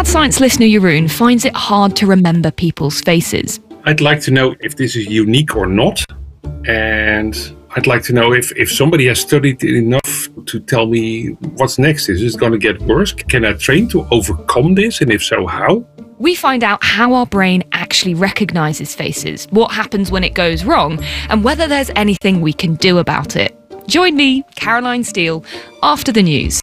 Crowd Science listener Jeroen finds it hard to remember people's faces. I'd like to know if this is unique or not. And I'd like to know if somebody has studied enough to tell me what's next. Is this going to get worse? Can I train to overcome this? And if so, how? We find out how our brain actually recognises faces, what happens when it goes wrong, and whether there's anything we can do about it. Join me, Caroline Steele, after the news.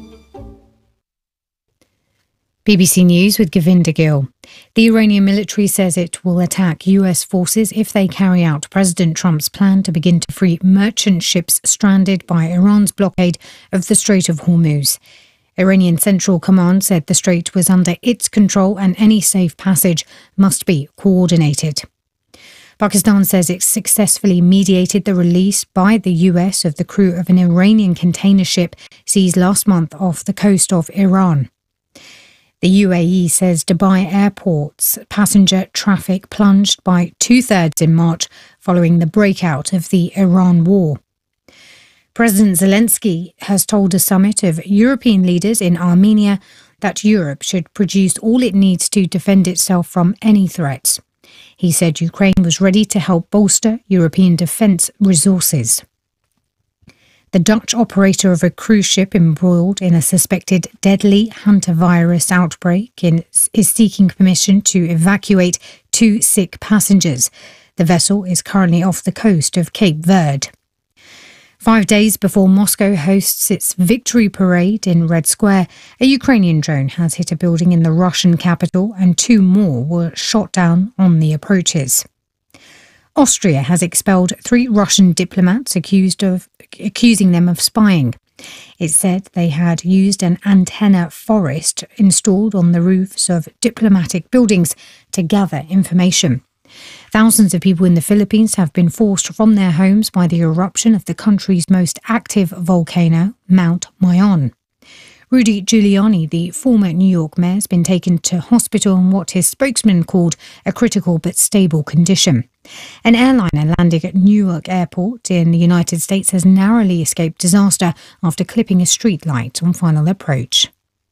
BBC News with Govinda Gill. The Iranian military says it will attack US forces if they carry out President Trump's plan to begin to free merchant ships stranded by Iran's blockade of the Strait of Hormuz. Iranian Central Command said the strait was under its control and any safe passage must be coordinated. Pakistan says it successfully mediated the release by the US of the crew of an Iranian container ship seized last month off the coast of Iran. The UAE says Dubai Airport's passenger traffic plunged by 2/3 in March following the breakout of the Iran war. President Zelensky has told a summit of European leaders in Armenia that Europe should produce all it needs to defend itself from any threats. He said Ukraine was ready to help bolster European defence resources. The Dutch operator of a cruise ship embroiled in a suspected deadly hantavirus outbreak is seeking permission to evacuate 2 sick passengers. The vessel is currently off the coast of Cape Verde. 5 days before Moscow hosts its victory parade in Red Square, a Ukrainian drone has hit a building in the Russian capital and 2 more were shot down on the approaches. Austria has expelled 3 Russian diplomats accusing them of spying. It said they had used an antenna forest installed on the roofs of diplomatic buildings to gather information. Thousands of people in the Philippines have been forced from their homes by the eruption of the country's most active volcano, Mount Mayon. Rudy Giuliani, the former New York mayor, has been taken to hospital in what his spokesman called a critical but stable condition. An airliner landing at Newark Airport in the United States has narrowly escaped disaster after clipping a street light on final approach.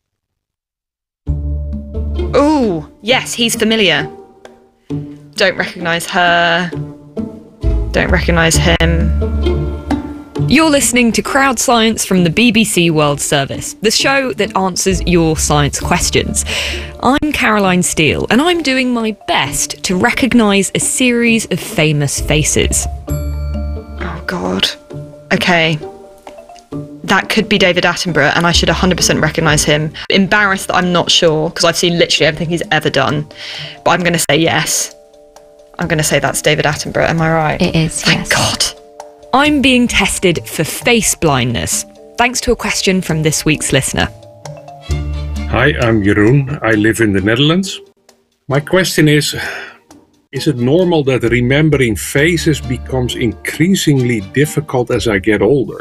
Oh, yes, he's familiar. Don't recognise her. Don't recognise him. You're listening to Crowd Science from the BBC World Service, the show that answers your science questions. I'm Caroline Steele, and I'm doing my best to recognise a series of famous faces. Oh, God. Okay. That could be David Attenborough, and I should 100% recognise him. Embarrassed that I'm not sure, because I've seen literally everything he's ever done. But I'm going to say yes. I'm going to say that's David Attenborough. Am I right? It is, Thank God. I'm being tested for face blindness, thanks to a question from this week's listener. Hi, I'm Jeroen. I live in the Netherlands. My question is it normal that remembering faces becomes increasingly difficult as I get older?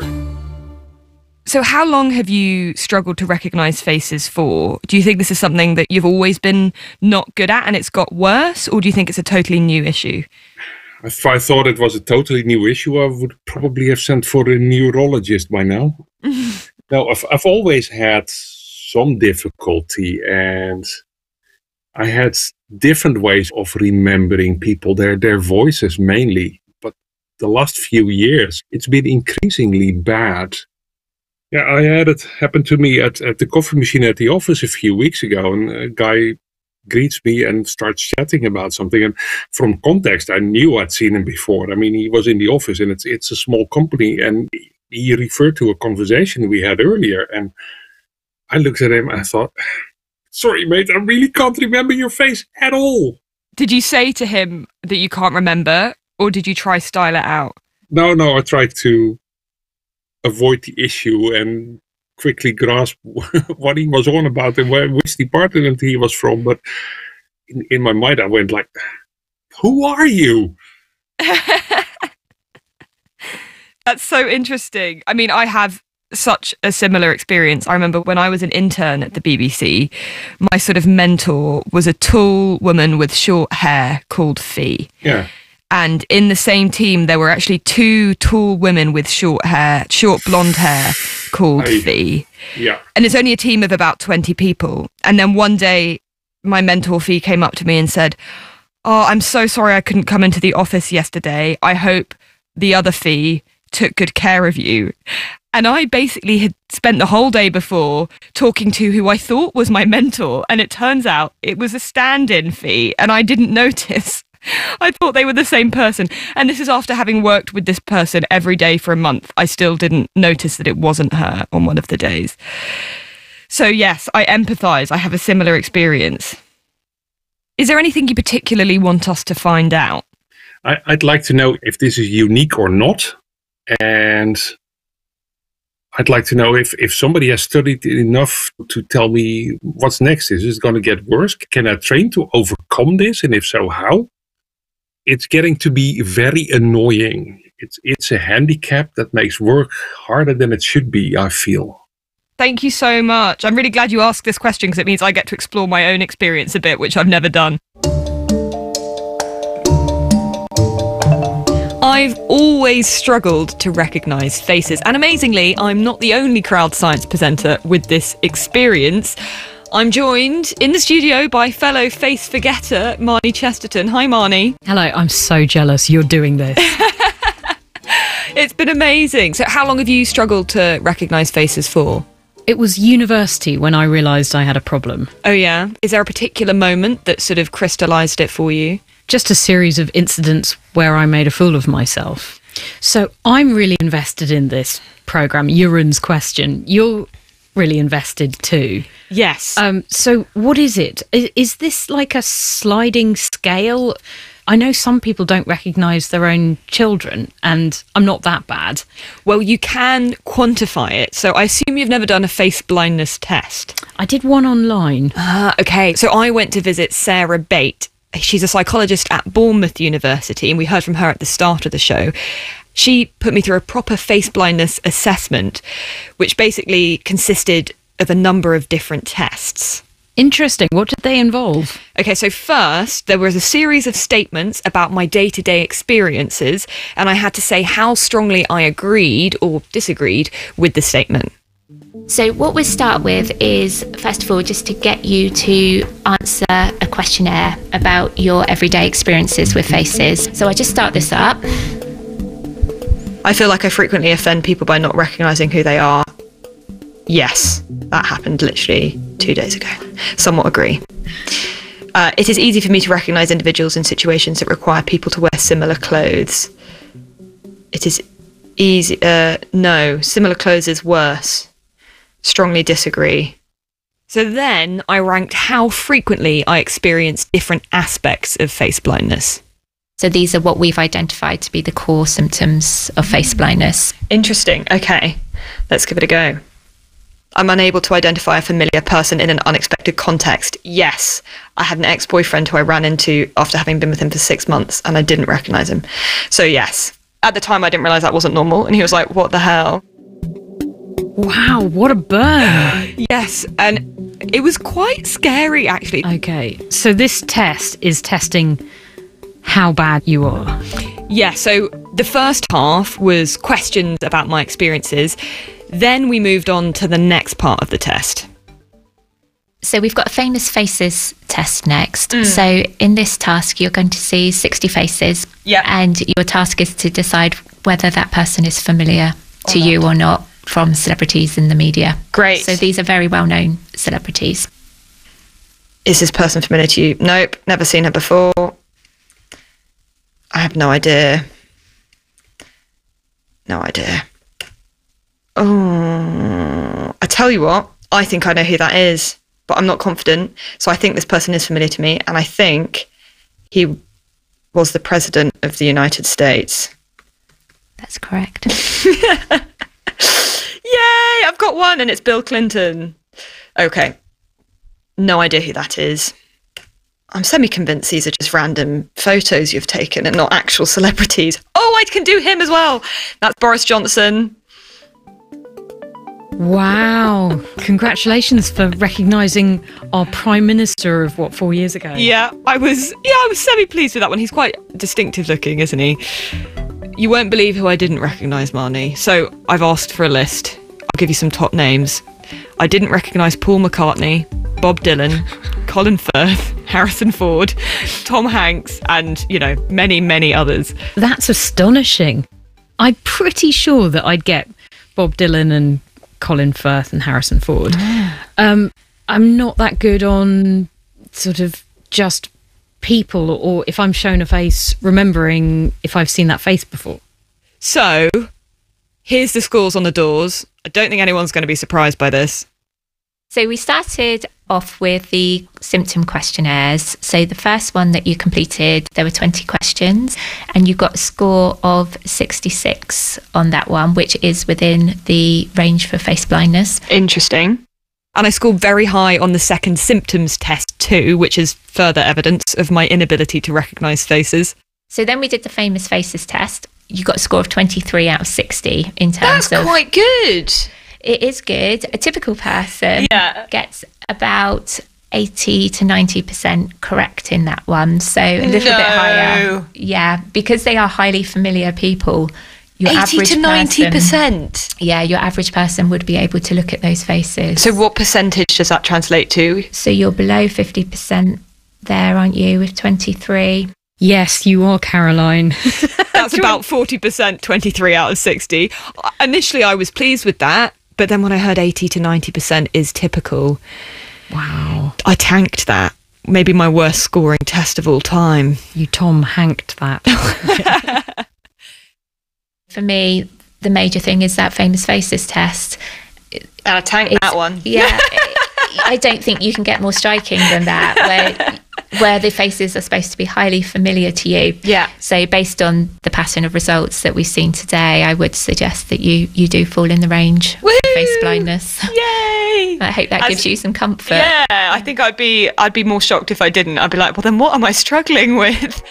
So how long have you struggled to recognise faces for? Do you think this is something that you've always been not good at and it's got worse? Or do you think it's a totally new issue? If I thought it was a totally new issue, I would probably have sent for a neurologist by now. No, I've always had some difficulty, and I had different ways of remembering people, their voices mainly. But the last few years, it's been increasingly bad. Yeah, I had it happen to me at the coffee machine at the office a few weeks ago, and a guy greets me and starts chatting about something. And from context, I knew I'd seen him before. I mean, he was in the office, and it's a small company, and he referred to a conversation we had earlier. And I looked at him and I thought, sorry, mate, I really can't remember your face at all. Did you say to him that you can't remember, or did you try style it out? No, I tried to avoid the issue and quickly grasp what he was on about and which department he was from. But in my mind, I went like, who are you? That's so interesting. I mean, I have such a similar experience. I remember when I was an intern at the BBC, my sort of mentor was a tall woman with short hair called Fee. Yeah. And in the same team, there were actually 2 tall women with short blonde hair called Fee. Yeah. And it's only a team of about 20 people. And then one day my mentor Fee came up to me and said, "Oh, I'm so sorry I couldn't come into the office yesterday. I hope the other Fee took good care of you." And I basically had spent the whole day before talking to who I thought was my mentor, and it turns out it was a stand-in Fee, and I didn't notice. I thought they were the same person. And this is after having worked with this person every day for a month. I still didn't notice that it wasn't her on one of the days. So yes, I empathise. I have a similar experience. Is there anything you particularly want us to find out? I'd like to know if this is unique or not. And I'd like to know if somebody has studied enough to tell me what's next. Is it going to get worse? Can I train to overcome this? And if so, how? It's getting to be very annoying. It's a handicap that makes work harder than it should be, I feel. Thank you so much. I'm really glad you asked this question because it means I get to explore my own experience a bit, which I've never done. I've always struggled to recognise faces, and amazingly, I'm not the only crowd science presenter with this experience. I'm joined in the studio by fellow face forgetter, Marnie Chesterton. Hi, Marnie. Hello, I'm so jealous you're doing this. It's been amazing. So how long have you struggled to recognise faces for? It was university when I realised I had a problem. Oh, yeah? Is there a particular moment that sort of crystallised it for you? Just a series of incidents where I made a fool of myself. So I'm really invested in this programme, Jeroen's question. You're really invested too. Yes. So what is it? Is this like a sliding scale? I know some people don't recognise their own children, and I'm not that bad. Well, you can quantify it. So I assume you've never done a face blindness test. I did one online. Okay. So I went to visit Sarah Bate. She's a psychologist at Bournemouth University, and we heard from her at the start of the show. She put me through a proper face blindness assessment, which basically consisted of a number of different tests. Interesting. What did they involve? Okay, so first, there was a series of statements about my day-to-day experiences, and I had to say how strongly I agreed or disagreed with the statement. So what we'll start with is, first of all, just to get you to answer a questionnaire about your everyday experiences with faces. So I just start this up. I feel like I frequently offend people by not recognising who they are. Yes, that happened literally 2 days ago. Somewhat agree. It is easy for me to recognise individuals in situations that require people to wear similar clothes. It is easy. No, similar clothes is worse. Strongly disagree. So then I ranked how frequently I experience different aspects of face blindness. So these are what we've identified to be the core symptoms of face blindness. Interesting. Okay, let's give it a go. I'm unable to identify a familiar person in an unexpected context. Yes, I had an ex-boyfriend who I ran into after having been with him for 6 months, and I didn't recognise him. So yes, at the time I didn't realise that wasn't normal, and he was like, "What the hell?" Wow, what a burn. Yes, and it was quite scary, actually. Okay, so this test is testing how bad you are. Yeah, so the first half was questions about my experiences. Then we moved on to the next part of the test. So we've got a famous faces test next. So in this task, you're going to see 60 faces. Yeah. And your task is to decide whether that person is familiar to you or not from celebrities in the media. Great. So these are very well-known celebrities. Is this person familiar to you? Nope, never seen her before. I have no idea. No idea. Oh, I tell you what, I think I know who that is, but I'm not confident. So I think this person is familiar to me, and I think he was the president of the United States. That's correct. Yay, I've got one, and it's Bill Clinton. Okay, no idea who that is. I'm semi-convinced these are just random photos you've taken and not actual celebrities. Oh, I can do him as well. That's Boris Johnson. Wow. Congratulations for recognising our Prime Minister of, 4 years ago? Yeah, I was semi-pleased with that one. He's quite distinctive looking, isn't he? You won't believe who I didn't recognise, Marnie. So I've asked for a list. I'll give you some top names. I didn't recognise Paul McCartney, Bob Dylan, Colin Firth, Harrison Ford, Tom Hanks, and, many, many others. That's astonishing. I'm pretty sure that I'd get Bob Dylan and Colin Firth and Harrison Ford. I'm not that good on sort of just people, or if I'm shown a face, remembering if I've seen that face before. So, here's the scores on the doors. I don't think anyone's going to be surprised by this. So we started off with the symptom questionnaires. So the first one that you completed, there were 20 questions, and you got a score of 66 on that one, which is within the range for face blindness. Interesting. And I scored very high on the second symptoms test too, which is further evidence of my inability to recognise faces. So then we did the famous faces test. You got a score of 23 out of 60 in terms of... That's quite good. It is good. A typical person gets about 80 to 90% correct in that one. So a little bit higher. Yeah, because they are highly familiar people. Your 80 to 90%? Yeah, your average person would be able to look at those faces. So what percentage does that translate to? So you're below 50% there, aren't you, with 23? Yes, you are, Caroline. That's about 40%, 23 out of 60. Initially, I was pleased with that. But then when I heard 80 to 90% is typical, wow, I tanked that. Maybe my worst scoring test of all time. You Tom Hanked that. For me, the major thing is that famous faces test. And I tanked that one. Yeah, I don't think you can get more striking than that, where the faces are supposed to be highly familiar to you. Yeah. So based on the pattern of results that we've seen today, I would suggest that you do fall in the range of face blindness. Yay! I hope that gives you some comfort. Yeah, I think I'd be more shocked if I didn't. I'd be like, well, then what am I struggling with?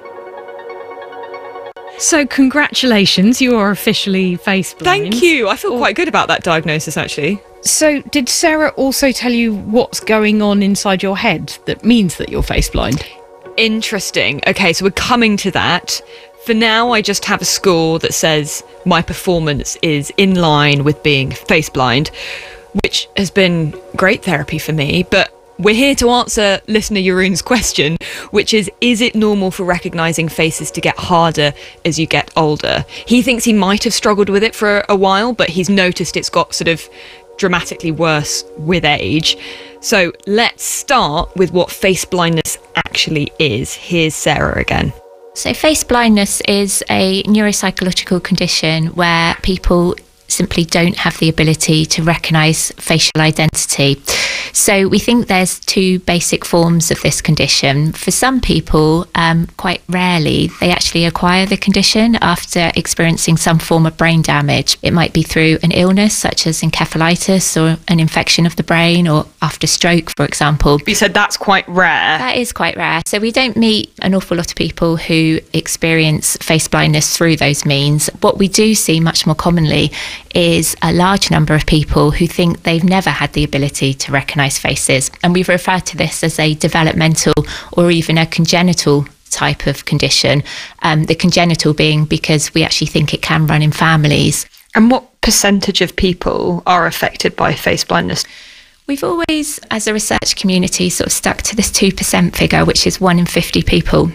So congratulations, you are officially face blind. Thank you. I feel quite good about that diagnosis, actually. So did Sarah also tell you what's going on inside your head that means that you're face blind? Interesting. Okay, so we're coming to that. For now, I just have a score that says my performance is in line with being face blind, which has been great therapy for me. But we're here to answer listener Jeroen's question, which is it normal for recognising faces to get harder as you get older? He thinks he might have struggled with it for a while, but he's noticed it's got sort of dramatically worse with age. So let's start with what face blindness actually is. Here's Sarah again. So face blindness is a neuropsychological condition where people simply don't have the ability to recognise facial identity. So we think there's two basic forms of this condition. For some people, quite rarely, they actually acquire the condition after experiencing some form of brain damage. It might be through an illness such as encephalitis or an infection of the brain, or after stroke, for example. You said that's quite rare. That is quite rare. So we don't meet an awful lot of people who experience face blindness through those means. What we do see much more commonly is a large number of people who think they've never had the ability to recognise faces. And we've referred to this as a developmental or even a congenital type of condition. The congenital being because we actually think it can run in families. And what percentage of people are affected by face blindness? We've always, as a research community, sort of stuck to this 2% figure, which is 1 in 50 people.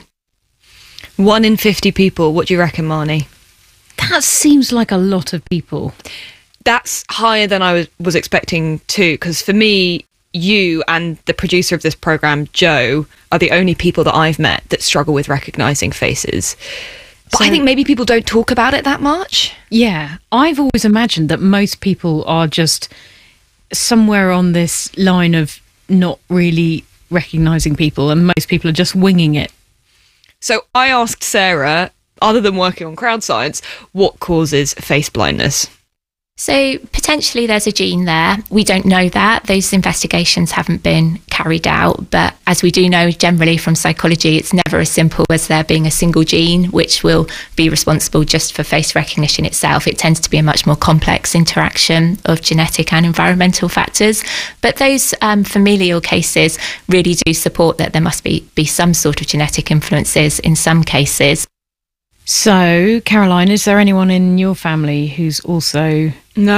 1 in 50 people. What do you reckon, Marnie? That seems like a lot of people. That's higher than I was expecting too, because for me, you and the producer of this programme, Joe, are the only people that I've met that struggle with recognising faces. But I think maybe people don't talk about it that much. Yeah, I've always imagined that most people are just somewhere on this line of not really recognising people, and most people are just winging it. So I asked Sarah, other than working on crowd science, what causes face blindness? So potentially there's a gene there. We don't know that. Those investigations haven't been carried out. But as we do know generally from psychology, it's never as simple as there being a single gene which will be responsible just for face recognition itself. It tends to be a much more complex interaction of genetic and environmental factors. But those familial cases really do support that there must be some sort of genetic influences in some cases. So, Caroline, is there anyone in your family who's also...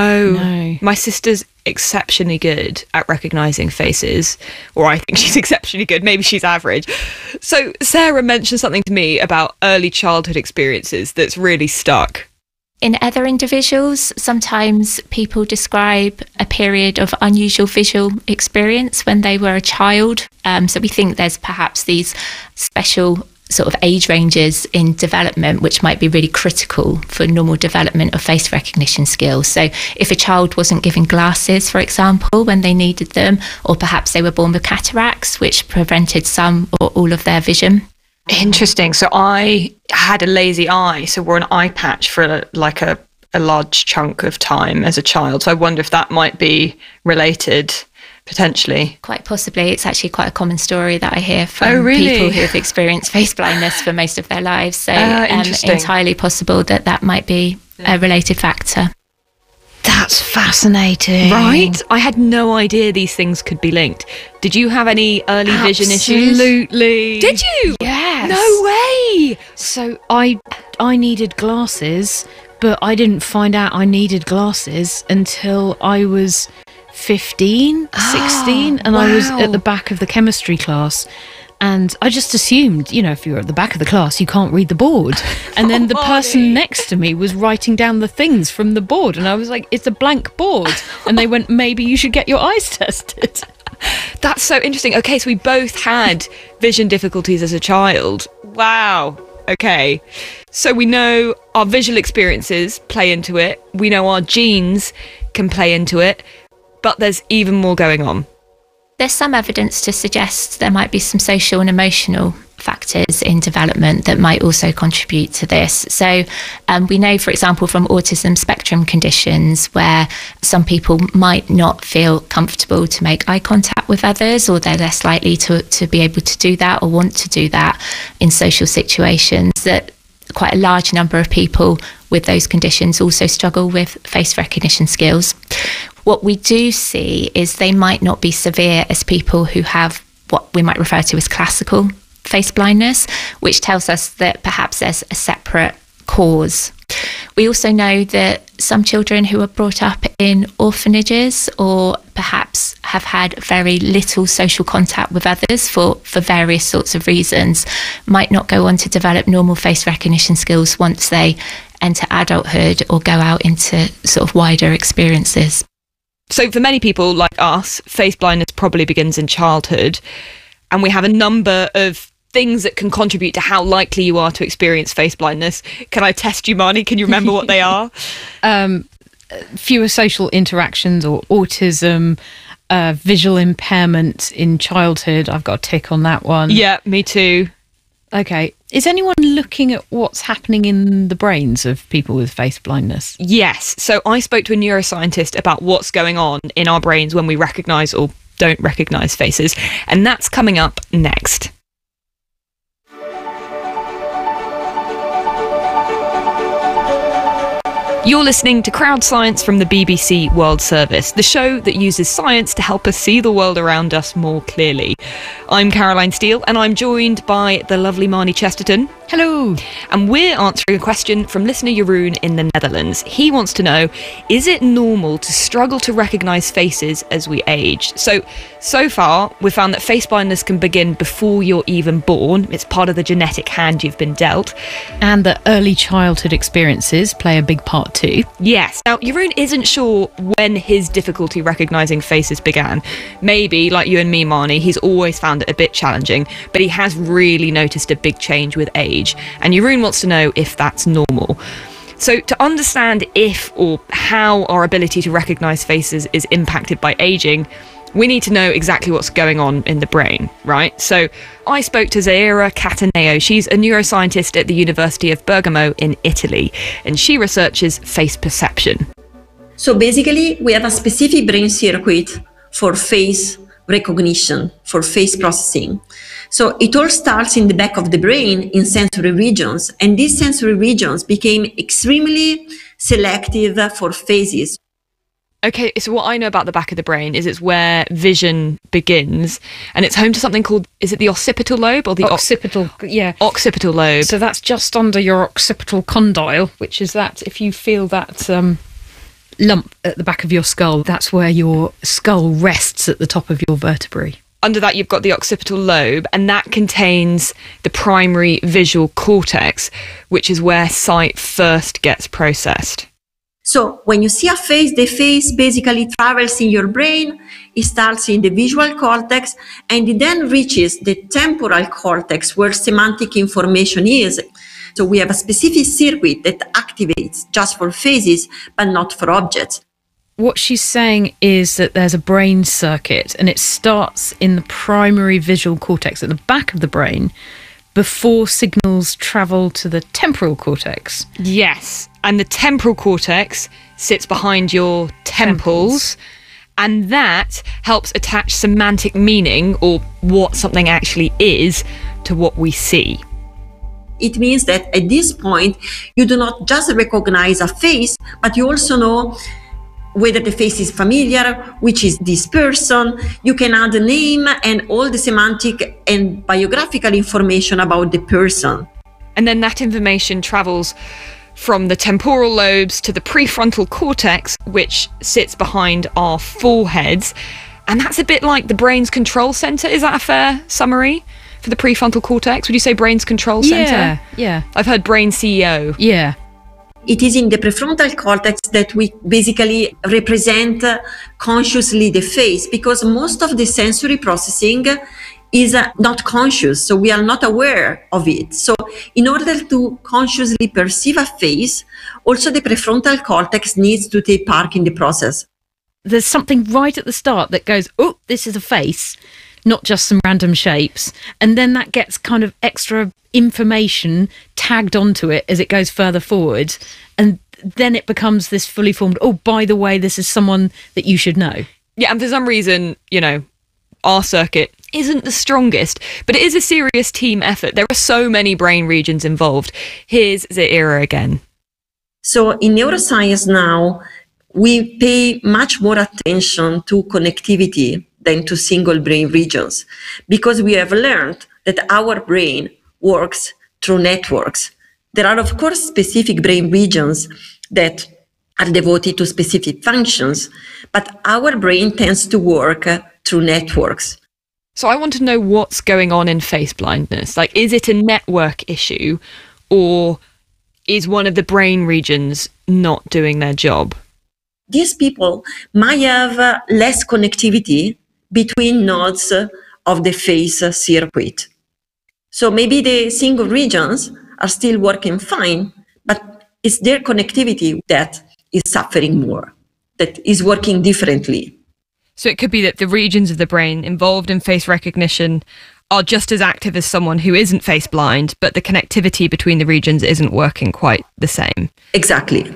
No. My sister's exceptionally good at recognising faces, or I think she's exceptionally good. Maybe she's average. So Sarah mentioned something to me about early childhood experiences that's really stuck. In other individuals, sometimes people describe a period of unusual visual experience when they were a child. So we think there's perhaps these special sort of age ranges in development which might be really critical for normal development of face recognition skills. So if a child wasn't given glasses, for example, when they needed them, or perhaps they were born with cataracts which prevented some or all of their vision. Interesting. So I had a lazy eye, so wore an eye patch for a large chunk of time as a child. So I wonder if that might be related. Potentially. Quite possibly. It's actually quite a common story that I hear from people who have experienced face blindness for most of their lives. So entirely possible that might be a related factor. That's fascinating. Right? I had no idea these things could be linked. Did you have any early vision issues? Absolutely. Did you? Yes. No way. So I needed glasses, but I didn't find out I needed glasses until I was 15, 16, and I was at the back of the chemistry class, and I just assumed, if you're at the back of the class, you can't read the board. And then the person next to me was writing down the things from the board, and I was like, it's a blank board. And they went, maybe you should get your eyes tested. That's so interesting. Okay, so we both had vision difficulties as a child. Wow. Okay. So we know our visual experiences play into it. We know our genes can play into it. But there's even more going on. There's some evidence to suggest there might be some social and emotional factors in development that might also contribute to this. So we know, for example, from autism spectrum conditions where some people might not feel comfortable to make eye contact with others, or they're less likely to be able to do that or want to do that in social situations, that quite a large number of people with those conditions also struggle with face recognition skills. What we do see is they might not be severe as people who have what we might refer to as classical face blindness, which tells us that perhaps there's a separate cause. We also know that some children who are brought up in orphanages or perhaps have had very little social contact with others for various sorts of reasons might not go on to develop normal face recognition skills once they enter adulthood or go out into sort of wider experiences. So for many people like us, face blindness probably begins in childhood, and we have a number of things that can contribute to how likely you are to experience face blindness. Can I test you, Marnie? Can you remember what they are? Fewer social interactions or autism, visual impairment in childhood. I've got a tick on that one. Yeah, me too. Okay. Is anyone looking at what's happening in the brains of people with face blindness? Yes. So I spoke to a neuroscientist about what's going on in our brains when we recognise or don't recognise faces, and that's coming up next. You're listening to Crowd Science from the BBC World Service, the show that uses science to help us see the world around us more clearly. I'm Caroline Steele, and I'm joined by the lovely Marnie Chesterton. Hello. And we're answering a question from listener Jeroen in the Netherlands. He wants to know, is it normal to struggle to recognise faces as we age? So far, we've found that face blindness can begin before you're even born. It's part of the genetic hand you've been dealt. And that early childhood experiences play a big part too. Yes. Now, Jeroen isn't sure when his difficulty recognising faces began. Maybe, like you and me, Marnie, he's always found it a bit challenging, but he has really noticed a big change with age. And Jeroen wants to know if that's normal. So to understand if or how our ability to recognise faces is impacted by ageing, we need to know exactly what's going on in the brain, right? So I spoke to Zaira Cataneo. She's a neuroscientist at the University of Bergamo in Italy, and she researches face perception. So basically, we have a specific brain circuit for face recognition, for face processing. So it all starts in the back of the brain in sensory regions, and these sensory regions became extremely selective for faces. Okay, so what I know about the back of the brain is it's where vision begins, and it's home to something called, is it the occipital lobe or the Occipital, yeah. occipital lobe? So that's just under your occipital condyle, which is that if you feel that lump at the back of your skull, that's where your skull rests at the top of your vertebrae. Under that, you've got the occipital lobe, and that contains the primary visual cortex, which is where sight first gets processed. So when you see a face, the face basically travels in your brain. It starts in the visual cortex and it then reaches the temporal cortex where semantic information is. So we have a specific circuit that activates just for faces, but not for objects. What she's saying is that there's a brain circuit and it starts in the primary visual cortex at the back of the brain before signals travel to the temporal cortex. Yes, and the temporal cortex sits behind your temples, and that helps attach semantic meaning, or what something actually is, to what we see. It means that at this point, you do not just recognize a face, but you also know whether the face is familiar, which is this person. You can add a name and all the semantic and biographical information about the person. And then that information travels from the temporal lobes to the prefrontal cortex, which sits behind our foreheads. And that's a bit like the brain's control center. Is that a fair summary for the prefrontal cortex? Would you say brain's control center? Yeah. I've heard brain CEO. Yeah. It is in the prefrontal cortex that we basically represent consciously the face, because most of the sensory processing is not conscious, so we are not aware of it. So in order to consciously perceive a face, also the prefrontal cortex needs to take part in the process. There's something right at the start that goes, oh, this is a face, not just some random shapes. And then that gets kind of extra information tagged onto it as it goes further forward. And then it becomes this fully formed, oh, by the way, this is someone that you should know. Yeah, and for some reason, our circuit isn't the strongest, but it is a serious team effort. There are so many brain regions involved. Here's Zaira again. So in neuroscience now, we pay much more attention to connectivity than to single brain regions, because we have learned that our brain works through networks. There are, of course, specific brain regions that are devoted to specific functions, but our brain tends to work through networks. So I want to know what's going on in face blindness. Like, is it a network issue, or is one of the brain regions not doing their job? These people might have less connectivity between nodes of the face circuit. So maybe the single regions are still working fine, but it's their connectivity that is suffering more, that is working differently. So it could be that the regions of the brain involved in face recognition are just as active as someone who isn't face blind, but the connectivity between the regions isn't working quite the same. Exactly.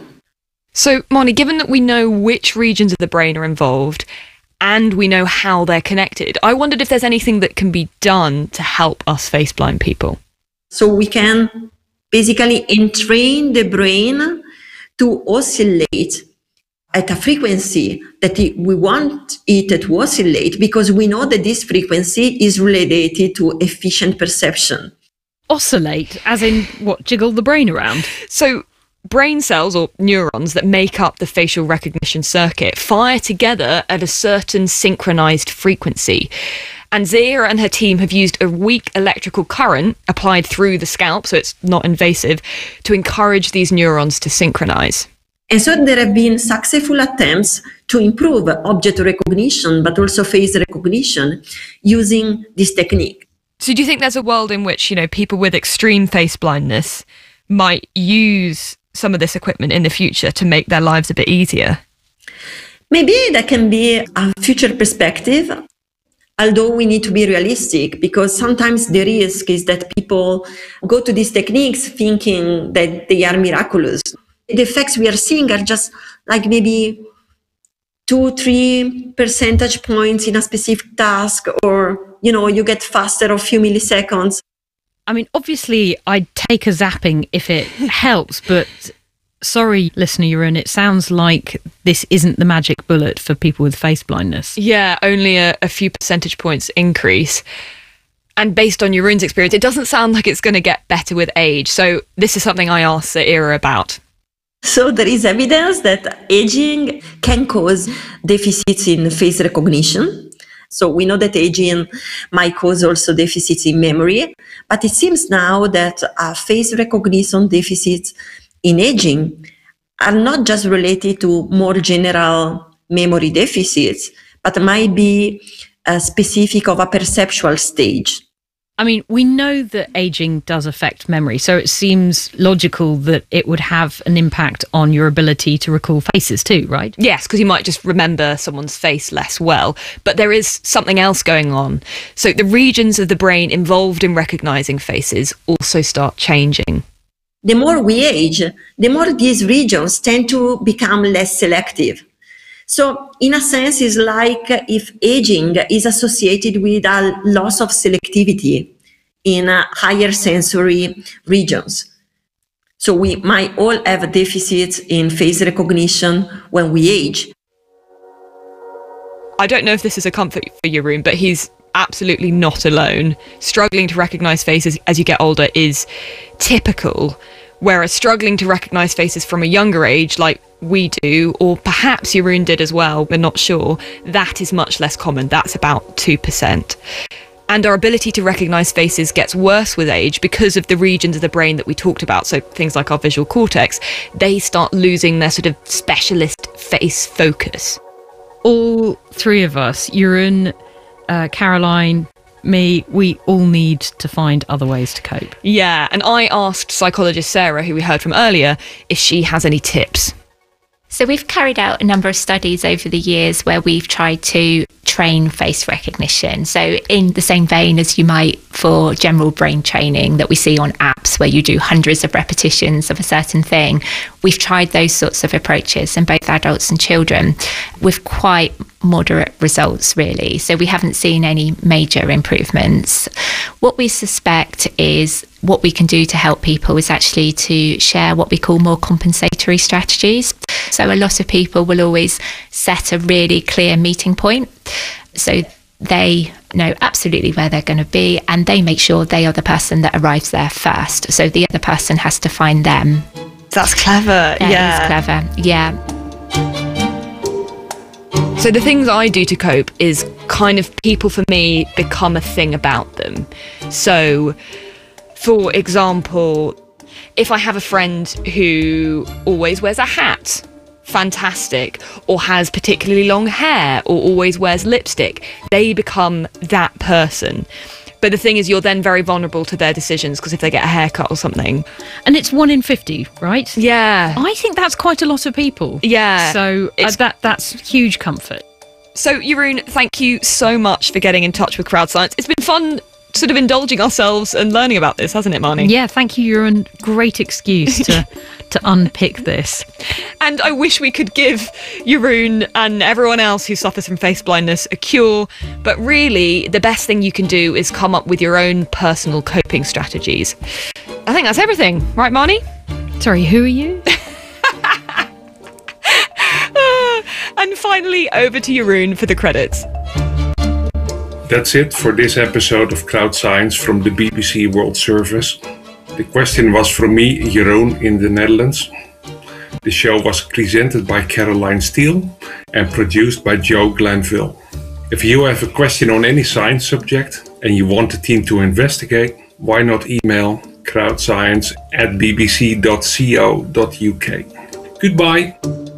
So, Moni, given that we know which regions of the brain are involved and we know how they're connected, I wondered if there's anything that can be done to help us face blind people. So we can basically entrain the brain to oscillate at a frequency that we want it to oscillate, because we know that this frequency is related to efficient perception. Oscillate, as in what, jiggle the brain around? So brain cells, or neurons, that make up the facial recognition circuit fire together at a certain synchronized frequency. And Zaira and her team have used a weak electrical current applied through the scalp, so it's not invasive, to encourage these neurons to synchronize. And so there have been successful attempts to improve object recognition, but also face recognition using this technique. So do you think there's a world in which, people with extreme face blindness might use some of this equipment in the future to make their lives a bit easier? Maybe that can be a future perspective, although we need to be realistic, because sometimes the risk is that people go to these techniques thinking that they are miraculous. The effects we are seeing are just like maybe 2-3 percentage points in a specific task, or, you get faster a few milliseconds. I mean, obviously, I'd take a zapping if it helps, but Sorry, listener Jeroen, it sounds like this isn't the magic bullet for people with face blindness. Yeah, only a few percentage points increase. And based on Jeroen's experience, it doesn't sound like it's going to get better with age. So this is something I asked Zaira about. So there is evidence that aging can cause deficits in face recognition. So we know that aging might cause also deficits in memory, but it seems now that face recognition deficits in aging are not just related to more general memory deficits, but might be specific of a perceptual stage. I mean, we know that aging does affect memory, so it seems logical that it would have an impact on your ability to recall faces too, right? Yes, because you might just remember someone's face less well. But there is something else going on. So the regions of the brain involved in recognizing faces also start changing. The more we age, the more these regions tend to become less selective. So in a sense, it's like if aging is associated with a loss of selectivity in higher sensory regions. So we might all have deficits in face recognition when we age. I don't know if this is a comfort for Jeroen, but he's absolutely not alone. Struggling to recognize faces as you get older is typical, whereas struggling to recognize faces from a younger age, like we do, or perhaps Jeroen did as well, we're not sure, that is much less common. That's about 2%. And our ability to recognize faces gets worse with age because of the regions of the brain that we talked about. So things like our visual cortex, they start losing their sort of specialist face focus. All three of us, Jeroen, Caroline, me, we all need to find other ways to cope. Yeah, and I asked psychologist Sarah, who we heard from earlier, if she has any tips. So we've carried out a number of studies over the years where we've tried to train face recognition. So in the same vein as you might for general brain training that we see on apps where you do hundreds of repetitions of a certain thing, we've tried those sorts of approaches in both adults and children with quite moderate results, really. So we haven't seen any major improvements. What we suspect is what we can do to help people is actually to share what we call more compensatory strategies. So a lot of people will always set a really clear meeting point. So they know absolutely where they're going to be and they make sure they are the person that arrives there first. So the other person has to find them. That's clever. Yeah. It's clever. Yeah. So the things I do to cope is kind of people for me become a thing about them. So, for example, if I have a friend who always wears a hat, fantastic, or has particularly long hair, or always wears lipstick, they become that person. But the thing is, you're then very vulnerable to their decisions because if they get a haircut or something. And it's 1 in 50, right? Yeah. I think that's quite a lot of people. Yeah. So that's huge comfort. So, Jeroen, thank you so much for getting in touch with Crowd Science. It's been fun sort of indulging ourselves and learning about this, hasn't it, Marnie? Yeah, thank you, Jeroen. Great excuse to unpick this. And I wish we could give Jeroen and everyone else who suffers from face blindness a cure, but really the best thing you can do is come up with your own personal coping strategies. I think that's everything, right, Marnie? Sorry, who are you? And finally, over to Jeroen for the credits. That's it for this episode of Crowd Science from the BBC World Service. The question was from me, Jeroen, in the Netherlands. The show was presented by Caroline Steele and produced by Joe Glanville. If you have a question on any science subject and you want the team to investigate, why not email crowdscience@bbc.co.uk. Goodbye.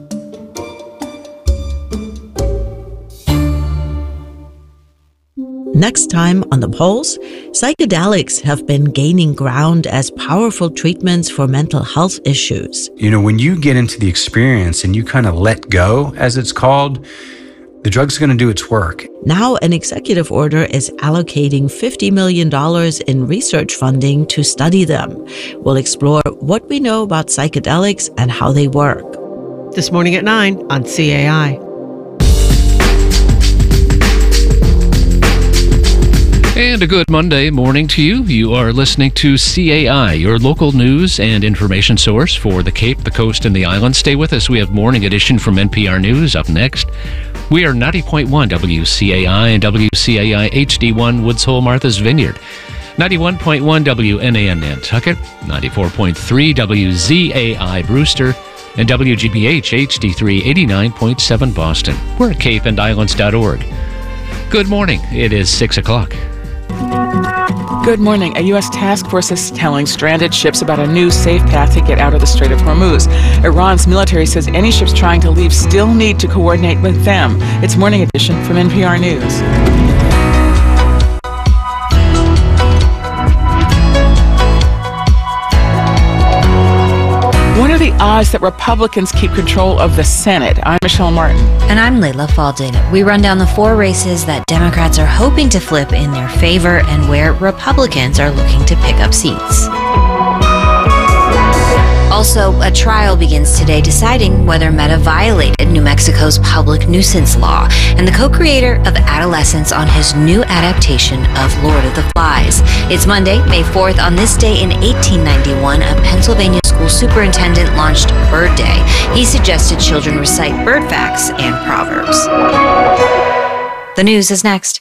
Next time on The Pulse, psychedelics have been gaining ground as powerful treatments for mental health issues. You know, when you get into the experience and you kind of let go, as it's called, the drug's going to do its work. Now an executive order is allocating $50 million in research funding to study them. We'll explore what we know about psychedelics and how they work. This morning at 9 on CAI. And a good Monday morning to you. You are listening to CAI, your local news and information source for the Cape, the Coast, and the Islands. Stay with us. We have Morning Edition from NPR News up next. We are 90.1 WCAI and WCAI HD1 Woods Hole, Martha's Vineyard. 91.1 WNAN Nantucket, 94.3 WZAI Brewster, and WGBH HD3 89.7 Boston. We're at capeandislands.org. Good morning. It is 6 o'clock. Good morning. A U.S. task force is telling stranded ships about a new safe path to get out of the Strait of Hormuz. Iran's military says any ships trying to leave still need to coordinate with them. It's Morning Edition from NPR News. What are the odds that Republicans keep control of the Senate? I'm Michelle Martin. And I'm Layla Faldin. We run down the 4 races that Democrats are hoping to flip in their favor and where Republicans are looking to pick up seats. Also, a trial begins today deciding whether Meta violated New Mexico's public nuisance law, and the co-creator of Adolescence on his new adaptation of Lord of the Flies. It's Monday, May 4th. On this day in 1891, a Pennsylvania school superintendent launched Bird Day. He suggested children recite bird facts and proverbs. The news is next.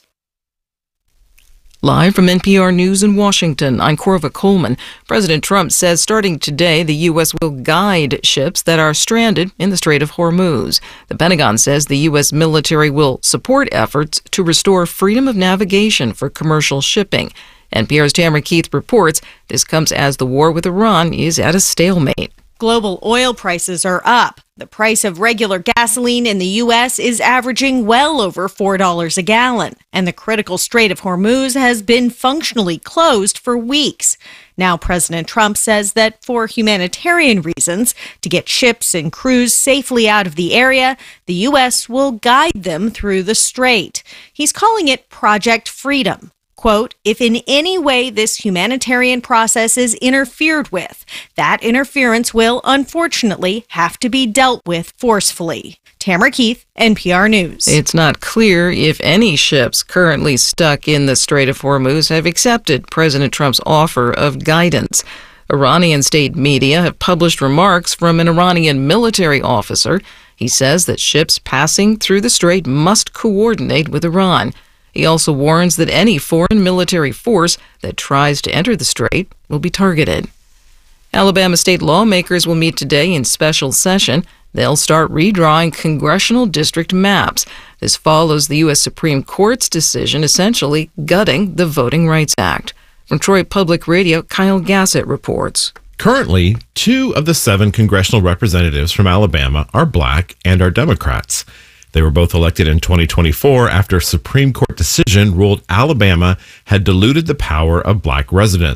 Live from NPR News in Washington, I'm Corva Coleman. President Trump says starting today, the U.S. will guide ships that are stranded in the Strait of Hormuz. The Pentagon says the U.S. military will support efforts to restore freedom of navigation for commercial shipping. NPR's Tamara Keith reports this comes as the war with Iran is at a stalemate. Global oil prices are up. The price of regular gasoline in the U.S. is averaging well over $4 a gallon, and the critical Strait of Hormuz has been functionally closed for weeks. Now, President Trump says that for humanitarian reasons, to get ships and crews safely out of the area, the U.S. will guide them through the strait. He's calling it Project Freedom. Quote, if in any way this humanitarian process is interfered with, that interference will unfortunately have to be dealt with forcefully. Tamara Keith, NPR News. It's not clear if any ships currently stuck in the Strait of Hormuz have accepted President Trump's offer of guidance. Iranian state media have published remarks from an Iranian military officer. He says that ships passing through the strait must coordinate with Iran. He also warns that any foreign military force that tries to enter the strait will be targeted. Alabama state lawmakers will meet today in special session. They'll start redrawing congressional district maps. This follows the U.S. Supreme Court's decision essentially gutting the Voting Rights Act. From Troy Public Radio, Kyle Gassett reports. Currently, 2 of the 7 congressional representatives from Alabama are black and are Democrats. They were both elected in 2024 after a Supreme Court decision ruled Alabama had diluted the power of black residents.